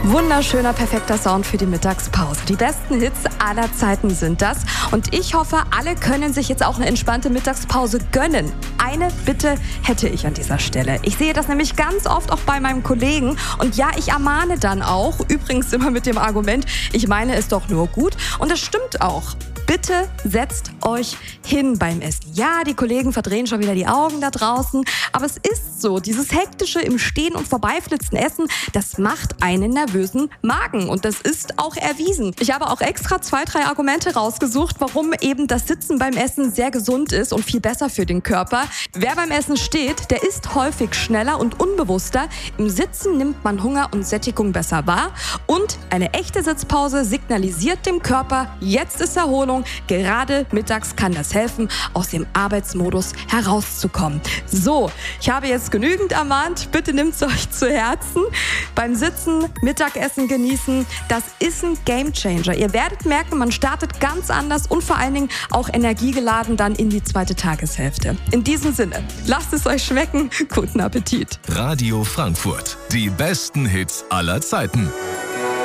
Wunderschöner, perfekter Sound für die Mittagspause. Die besten Hits aller Zeiten sind das. Und ich hoffe, alle können sich jetzt auch eine entspannte Mittagspause gönnen. Eine Bitte hätte ich an dieser Stelle. Ich sehe das nämlich ganz oft auch bei meinem Kollegen. Und ja, ich ermahne dann auch, übrigens immer mit dem Argument, ich meine es doch nur gut. Und das stimmt auch. Bitte setzt euch hin beim Essen. Ja, die Kollegen verdrehen schon wieder die Augen da draußen, aber es ist so, dieses hektische im Stehen und Vorbeiflitzen Essen, das macht einen nervösen Magen und das ist auch erwiesen. Ich habe auch extra 2, 3 Argumente rausgesucht, warum eben das Sitzen beim Essen sehr gesund ist und viel besser für den Körper. Wer beim Essen steht, der isst häufig schneller und unbewusster. Im Sitzen nimmt man Hunger und Sättigung besser wahr und eine echte Sitzpause signalisiert dem Körper, jetzt ist Erholung. Gerade mittags kann das helfen, aus dem Arbeitsmodus herauszukommen. So, ich habe jetzt genügend ermahnt. Bitte nehmt es euch zu Herzen. Beim Sitzen, Mittagessen genießen, das ist ein Gamechanger. Ihr werdet merken, man startet ganz anders und vor allen Dingen auch energiegeladen dann in die zweite Tageshälfte. In diesem Sinne, lasst es euch schmecken. Guten Appetit. Radio Frankfurt. Die besten Hits aller Zeiten.